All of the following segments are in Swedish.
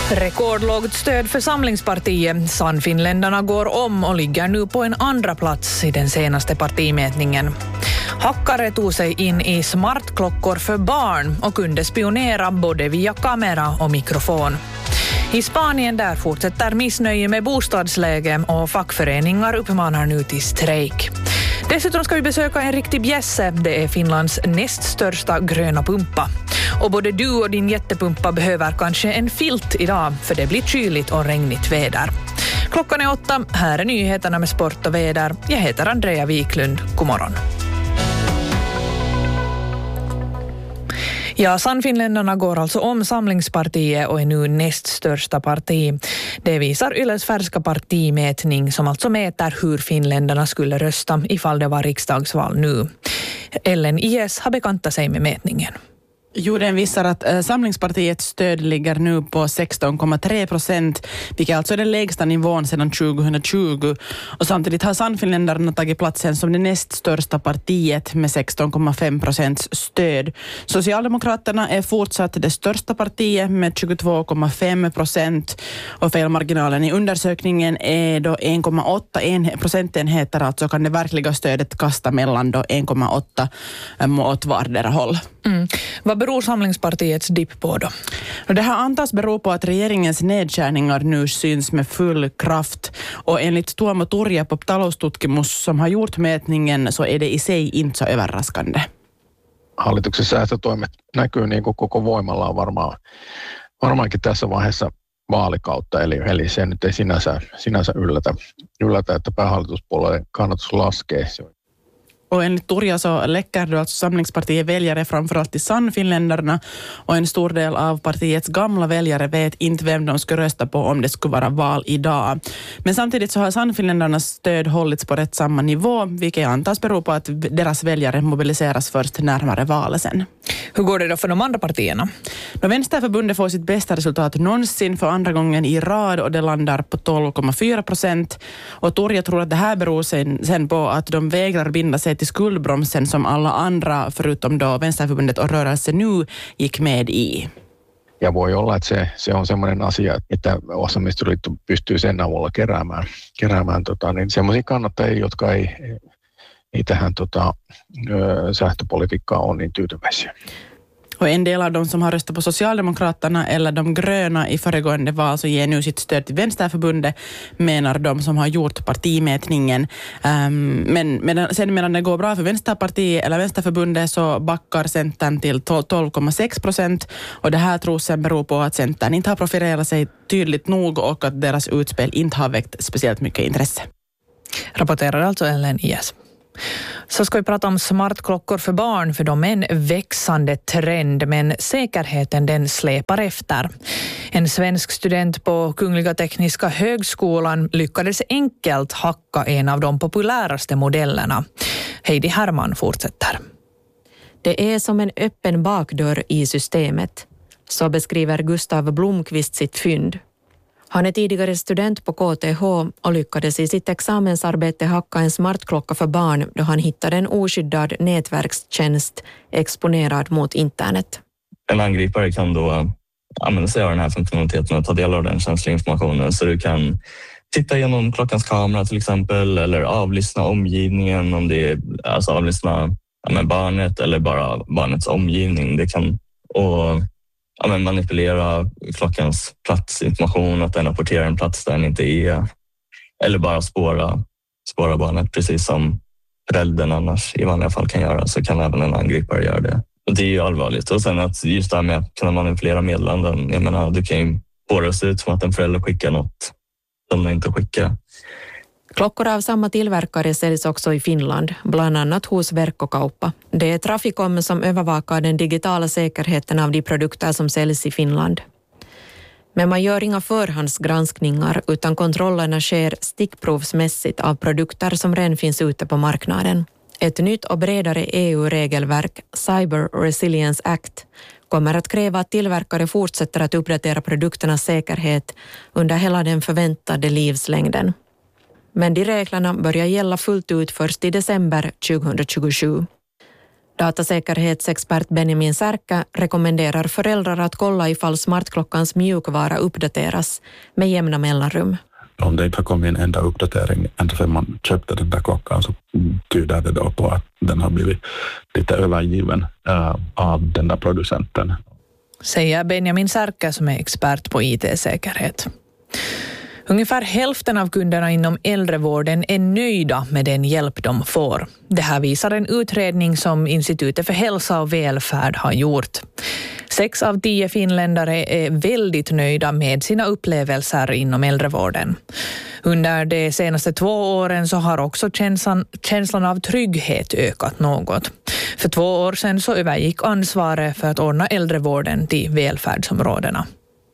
Rekordlågt stöd för Samlingspartiet. Sannfinländarna går om och ligger nu på en andra plats i den senaste partimätningen. Hackare tog sig in i smartklockor för barn och kunde spionera både via kamera och mikrofon. I Spanien där fortsätter missnöje med bostadsläge och fackföreningar uppmanar nu till strejk. Dessutom ska vi besöka en riktig bjässe. Det är Finlands näst största gröna pumpa. Och både du och din jättepumpa behöver kanske en filt idag, för det blir kyligt och regnigt väder. Klockan är 8, här är nyheterna med sport och väder. Jag heter Andrea Wiklund. God morgon. Ja, Sannfinländarna går alltså om Samlingspartiet och är nu näst största parti. Det visar Yles färska partimätning som alltså mäter hur finländarna skulle rösta ifall det var riksdagsval nu. Ellen IS har bekantat sig med mätningen. Jo, den visar att Samlingspartiets stöd ligger nu på 16,3%, vilket alltså är den lägsta nivån sedan 2020. Och samtidigt har Sannfinländarna tagit platsen som det näst största partiet med 16,5% stöd. Socialdemokraterna är fortsatt det största partiet med 22,5% och felmarginalen i undersökningen är då 1,8 procentenheter, alltså kan det verkliga stödet kasta mellan då 1,8 åt vardera håll. Vad beror Samlingspartiets dipp på då? Det här antas beror på att regeringens nedskärningar nu syns med full kraft. Och enligt Tuomo Turja på Taloustutkimus som har gjort mätningen så är det i sig inte så överraskande. Hallituksen säästötoimet näkyy niin kuin koko voimallaan varmaankin tässä vaiheessa vaalikautta. Eli se nyt ei sinänsä yllätä, että päähallituspuolueen kannatus laskee. Och enligt Turja så läcker då alltså Samlingspartiet väljare framförallt till Sannfinländarna, och en stor del av partiets gamla väljare vet inte vem de ska rösta på om det skulle vara val idag. Men samtidigt så har Sannfinländarnas stöd hållits på rätt samma nivå, vilket antas beror på att deras väljare mobiliseras först närmare valet sen. Hur går det då för de andra partierna? Vänsterförbundet får sitt bästa resultat någonsin för andra gången i rad och det landar på 12,4%. Och Turja tror att det här beror sen på att de vägrar binda sig till skuldbromsen som alla andra förutom då Vänsterförbundet och Rörelse Nu gick med i. Ja voi olla, että se on semmoinen asia, että Vasemmistoliitto pystyy sen avulla keräämään niin semmoisia kannattajia, jotka ei tähän säästöpolitiikkaan ole niin tyytyväisiä. Och en del av de som har röstat på Socialdemokraterna eller de gröna i föregående val så ger nu sitt stöd till Vänsterförbundet, menar de som har gjort partimätningen. Men medan det går bra för Vänsterpartiet eller Vänsterförbundet så backar Centern till 12,6%, och det här tror sen beror på att Centern inte har profilerat sig tydligt nog och att deras utspel inte har väckt speciellt mycket intresse. Rapporterar alltså Ellen IS. Så ska vi prata om smartklockor för barn, för de är en växande trend, men säkerheten den släpar efter. En svensk student på Kungliga Tekniska högskolan lyckades enkelt hacka en av de populäraste modellerna. Heidi Herman fortsätter. Det är som en öppen bakdörr i systemet. Så beskriver Gustav Blomqvist sitt fynd. Han är tidigare student på KTH och lyckades i sitt examensarbete hacka en smartklocka för barn då han hittade en oskyddad nätverkstjänst exponerad mot internet. En angripare kan då använda sig av den här funktionaliteten och ta del av den känsliga informationen, så du kan titta genom klockans kamera till exempel, eller avlyssna omgivningen, om det är alltså avlyssna barnet eller bara barnets omgivning. Det kan manipulera klockans platsinformation, att den rapporterar en plats där den inte är, eller bara spåra barnet, precis som föräldern annars i vanliga fall kan göra, så kan även en angripare göra det. Och det är ju allvarligt. Och sen att just det här med att kunna manipulera meddelanden, jag menar, du kan ju få se ut som att en förälder skickar något som den inte skickar. Klockor av samma tillverkare säljs också i Finland, bland annat hos Verkkokauppa. Det är Traficom som övervakar den digitala säkerheten av de produkter som säljs i Finland. Men man gör inga förhandsgranskningar, utan kontrollerna sker stickprovsmässigt av produkter som redan finns ute på marknaden. Ett nytt och bredare EU-regelverk, Cyber Resilience Act, kommer att kräva att tillverkare fortsätter att uppdatera produkternas säkerhet under hela den förväntade livslängden. Men de reglerna börjar gälla fullt ut först i december 2027. Datasäkerhetsexpert Benjamin Särkä rekommenderar föräldrar att kolla ifall smartklockans mjukvara uppdateras med jämna mellanrum. Om det inte har kommit en enda uppdatering ända sedan man köpte den där klockan så tyder det då på att den har blivit lite övergiven av den där producenten. Säger Benjamin Särkä som är expert på IT-säkerhet. Ungefär hälften av kunderna inom äldrevården är nöjda med den hjälp de får. Det här visar en utredning som Institutet för hälsa och välfärd har gjort. 6 av 10 finländare är väldigt nöjda med sina upplevelser inom äldrevården. Under de senaste 2 åren så har också känslan av trygghet ökat något. För 2 år sedan så övergick ansvaret för att ordna äldrevården till välfärdsområdena.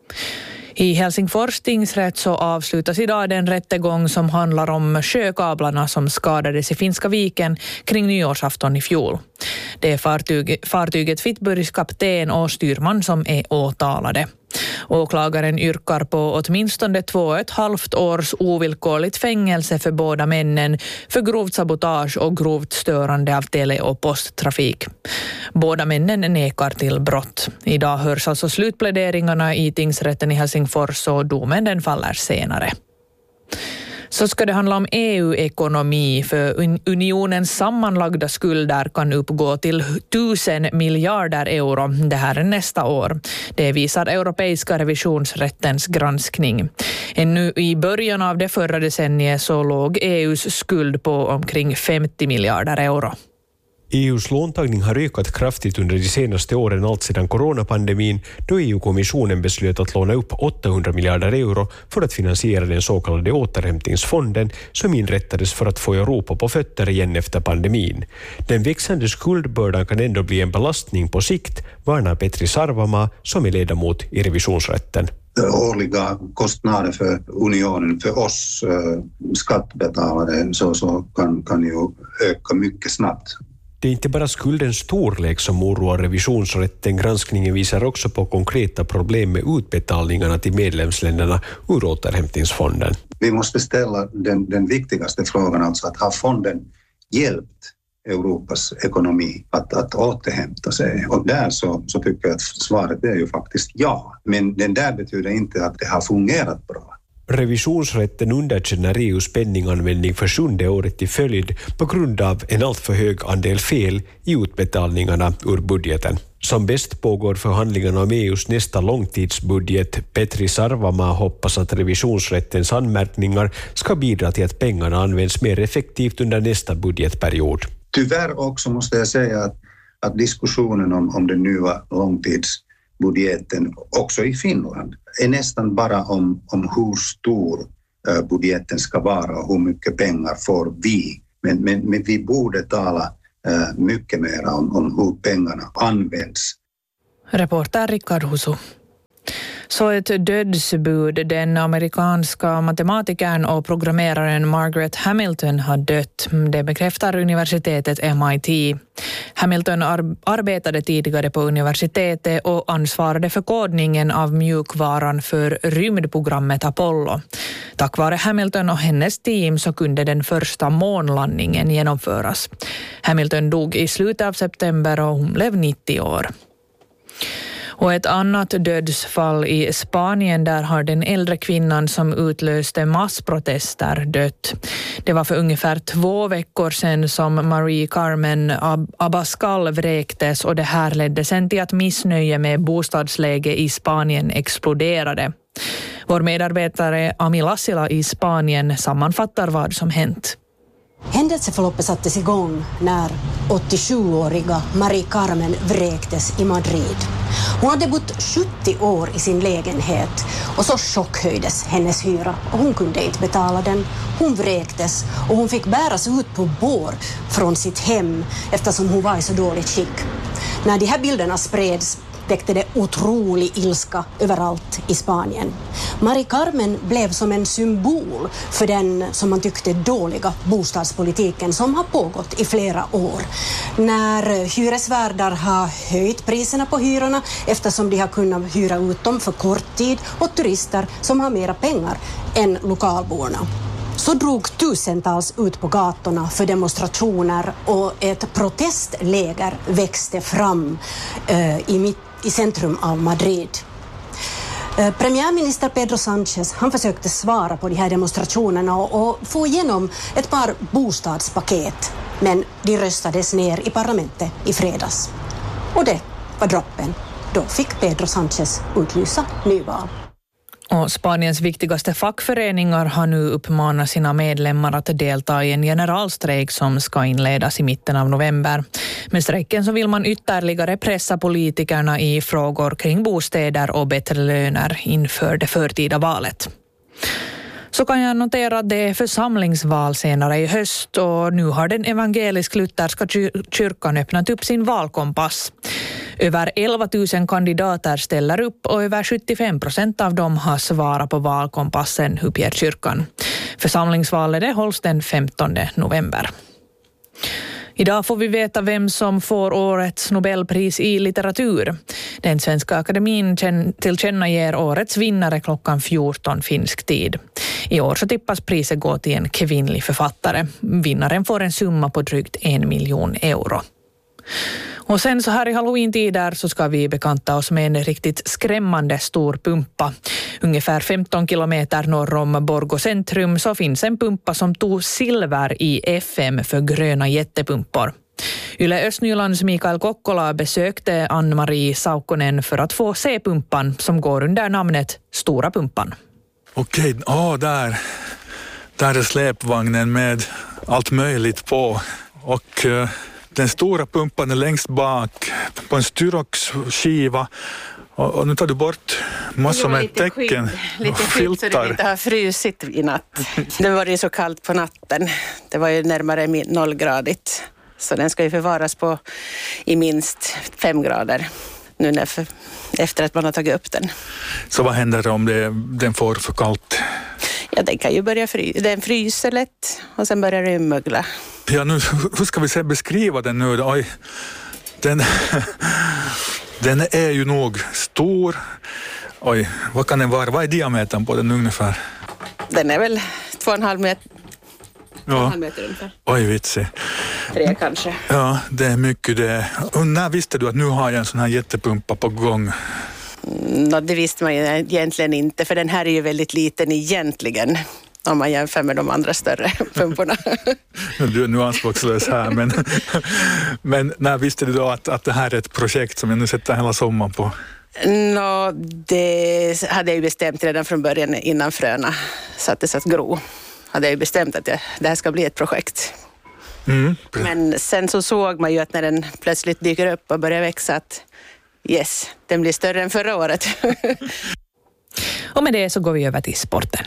I Helsingfors tingsrätt så avslutas idag den rättegång som handlar om sjökablarna som skadades i Finska viken kring nyårsafton i fjol. Det är fartyget Fittburgs kapten och styrman som är åtalade. Åklagaren yrkar på åtminstone 2,5 års ovillkorligt fängelse för båda männen för grovt sabotage och grovt störande av tele- och posttrafik. Båda männen nekar till brott. Idag hörs alltså slutpläderingarna i tingsrätten i Helsingfors och domen den faller senare. Så ska det handla om EU-ekonomi, för unionens sammanlagda skulder kan uppgå till 1000 miljarder euro det här nästa år. Det visar Europeiska revisionsrättens granskning. Ännu i början av det förra decenniet så låg EUs skuld på omkring 50 miljarder euro. EUs låntagning har ökat kraftigt under de senaste åren allt sedan coronapandemin, då EU-kommissionen beslöt att låna upp 800 miljarder euro för att finansiera den så kallade återhämtningsfonden som inrättades för att få Europa på fötter igen efter pandemin. Den växande skuldbördan kan ändå bli en belastning på sikt, varnar Petri Sarvamaa som är ledamot i revisionsrätten. Årliga kostnader för unionen, för oss skattebetalare, så kan ju öka mycket snabbt. Det är inte bara skuldens storlek som oroar revisionsrätten. Granskningen visar också på konkreta problem med utbetalningarna till medlemsländerna ur återhämtningsfonden. Vi måste ställa den viktigaste frågan, alltså att har fonden hjälpt Europas ekonomi att återhämta sig? Och där så tycker jag att svaret är ju faktiskt ja. Men den där betyder inte att det har fungerat bra. Revisionsrätten underkänner EUs penninganvändning för 7:e året i följd på grund av en alltför hög andel fel i utbetalningarna ur budgeten. Som bäst pågår förhandlingarna om EUs nästa långtidsbudget. Petri Sarvamaa hoppas att revisionsrättens anmärkningar ska bidra till att pengarna används mer effektivt under nästa budgetperiod. Tyvärr också måste jag säga att diskussionen om den nya långtidsbudgeten också i Finland är nästan bara om hur stor budgeten ska vara och hur mycket pengar får vi. Men vi borde tala mycket mer om hur pengarna används. Reporter Rickard Husu. Så ett dödsbud. Den amerikanska matematikern och programmeraren Margaret Hamilton har dött. Det bekräftar universitetet MIT. Hamilton arbetade tidigare på universitetet och ansvarade för kodningen av mjukvaran för rymdprogrammet Apollo. Tack vare Hamilton och hennes team så kunde den första månlandningen genomföras. Hamilton dog i slutet av september och hon blev 90 år. Och ett annat dödsfall i Spanien, där har den äldre kvinnan som utlöste massprotester dött. Det var för ungefär 2 veckor sedan som Marie Carmen Abascal vräktes och det här ledde sen till att missnöje med bostadsläge i Spanien exploderade. Vår medarbetare Ami Lassila i Spanien sammanfattar vad som hänt. Händelseförloppet sattes igång när 87-åriga Marie Carmen vräktes i Madrid. Hon hade bott 70 år i sin lägenhet och så chockhöjdes hennes hyra och hon kunde inte betala den. Hon vräktes och hon fick bäras ut på bår från sitt hem eftersom hon var i så dåligt skick. När de här bilderna spreds väckte det otrolig ilska överallt i Spanien. Marie Carmen blev som en symbol för den, som man tyckte, dåliga bostadspolitiken som har pågått i flera år. När hyresvärdar har höjt priserna på hyrorna eftersom de har kunnat hyra ut dem för kort tid och turister som har mera pengar än lokalborna. så drog tusentals ut på gatorna för demonstrationer och ett protestläger växte fram i centrum av Madrid. Premiärminister Pedro Sánchez, han försökte svara på de här demonstrationerna och få igenom ett par bostadspaket, men de röstades ner i parlamentet i fredags. Och det var droppen. Då fick Pedro Sánchez utlysa nyval. Och Spaniens viktigaste fackföreningar har nu uppmanat sina medlemmar att delta i en generalstrejk som ska inledas i mitten av november. Med strejken så vill man ytterligare pressa politikerna i frågor kring bostäder och bättre löner inför det förtida valet. Så kan jag notera att det är församlingsval senare i höst och nu har den evangelisk-lutherska kyrkan öppnat upp sin valkompass. Över 11 000 kandidater ställer upp och över 75% av dem har svarat på valkompassen, uppger kyrkan. Församlingsvalet hålls den 15 november. Idag får vi veta vem som får årets Nobelpris i litteratur. Den svenska akademin tillkännager årets vinnare klockan 14 finsk tid. I år så tippas priset gå till en kvinnlig författare. Vinnaren får en summa på drygt 1 miljon euro. Och sen så här i Halloween-tider så ska vi bekanta oss med en riktigt skrämmande stor pumpa. Ungefär 15 kilometer norr om Borgå centrum så finns en pumpa som tog silver i FM för gröna jättepumpor. Yle Östnylands Mikael Kokkola besökte Ann-Marie Saukkonen för att få se pumpan som går under namnet Stora pumpan. Okej, där är släpvagnen med allt möjligt på och den stora pumpan är längst bak på en styroxskiva och nu tar du bort massor med täcken lite skydd så det inte har frusit i natt. Det var ju så kallt på natten. Det var ju närmare 0-gradigt. Så den ska ju förvaras på i minst 5 grader nu efter att man har tagit upp den. Så vad händer om den får för kallt? Ja, den kan ju börja den fryser lätt och sen börjar det mögla. Ja, nu, hur ska vi beskriva den nu? Oj, den är ju nog stor. Oj, vad kan den vara? Vad är diametern på den ungefär? Den är väl 2,5 meter. Ja. 2,5 meter ungefär. Oj, vitsig. 3 kanske. Ja, det är mycket det. Och när visste du att nu har jag en sån här jättepumpa på gång? Det visste man ju egentligen inte, för den här är ju väldigt liten egentligen. Om man jämför med de andra större pumporna. Du är nu anspråkslös här, men när visste du då att det här är ett projekt som jag nu sätter hela sommaren på? Det hade jag ju bestämt redan från början innan fröna sattes att gro. Hade jag ju bestämt att det här ska bli ett projekt. Men sen så såg man ju att när den plötsligt dyker upp och börjar växa att yes, den blir större än förra året. Och med det så går vi över till sporten.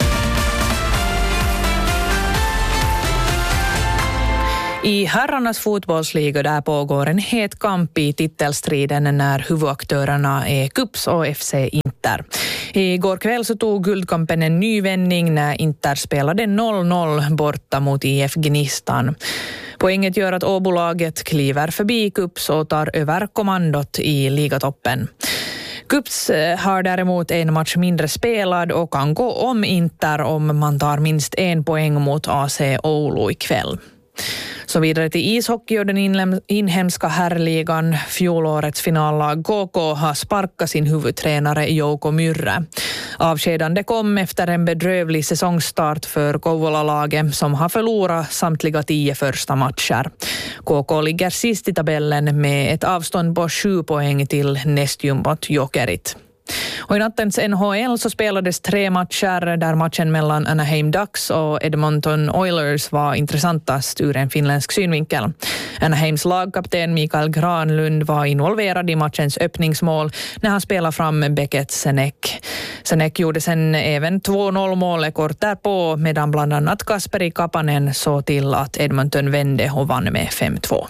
I herrarnas fotbollsliga där pågår en het kamp i titelstriden när huvudaktörerna är KuPS och FC Inter. Igår kväll så tog guldkampen en ny vändning när Inter spelade 0-0 borta mot IF Gnistan. Poänget gör att Åbolaget kliver förbi KuPS och tar över kommandot i ligatoppen. KuPS har däremot en match mindre spelad och kan gå om Inter om man tar minst 1 poäng mot AC Oulu ikväll. Så vidare till ishockey och den inhemska herrligan. Fjolårets finallag KK har sparkat sin huvudtränare Jouko Myrrä. Avskedande kom efter en bedrövlig säsongstart för Kouvola-laget som har förlorat samtliga 10 första matcher. KK ligger sist i tabellen med ett avstånd på 7 poäng till nästjumbot Jokerit. Och i nattens NHL så spelades 3 matcher där matchen mellan Anaheim Ducks och Edmonton Oilers var intressantast ur en finländsk synvinkel. Anaheims lagkapten Mikael Granlund var involverad i matchens öppningsmål när han spelade fram Beckett Senek. Senek gjorde sen även 2-0-målet kort därpå medan bland annat Kasperi Kapanen såg till att Edmonton vände och vann med 5-2.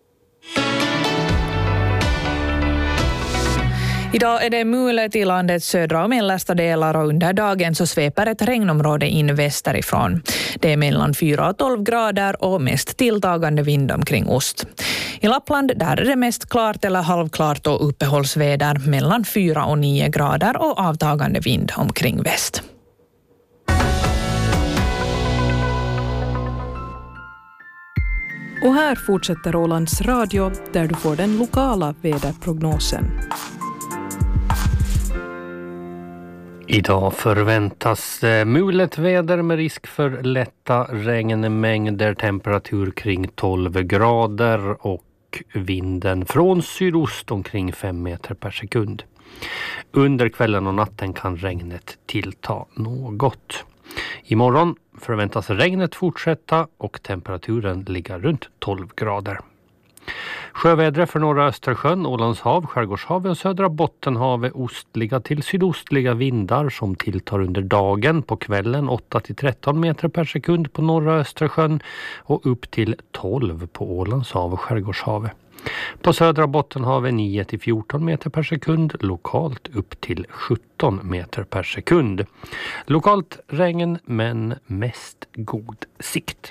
Idag är det mulet i landets södra och mellersta delar och under dagen så sveper ett regnområde in västerifrån. Det är mellan 4 och 12 grader och mest tilltagande vind omkring ost. I Lappland där är det mest klart eller halvklart och uppehållsväder mellan 4 och 9 grader och avtagande vind omkring väst. Och här fortsätter Ålands Radio där du får den lokala väderprognosen. Idag förväntas mulet väder med risk för lätta regnmängder, temperatur kring 12 grader och vinden från sydost omkring 5 meter per sekund. Under kvällen och natten kan regnet tillta något. Imorgon förväntas regnet fortsätta och temperaturen ligga runt 12 grader. Sjövädret för norra Östersjön, Ålands hav, Skärgårdshavet och södra Bottenhavet ostliga till sydostliga vindar som tilltar under dagen, på kvällen 8-13 meter per sekund på norra Östersjön och upp till 12 på Ålands hav och Skärgårdshavet. På södra Bottenhavet 9-14 meter per sekund, lokalt upp till 17 meter per sekund. Lokalt regn men mest god sikt.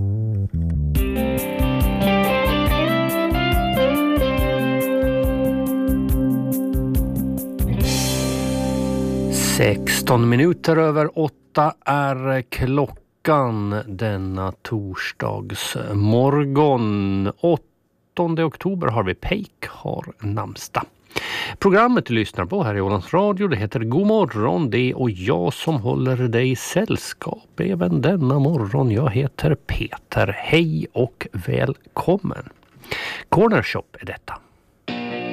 16 minuter över 8 är klockan denna torsdagsmorgon. 8 oktober har vi Peik har namnsdag. Programmet du lyssnar på här i Ålands Radio, det heter God morgon, det och jag som håller dig sällskap även denna morgon. Jag heter Peter. Hej och välkommen. Corner Shop är detta.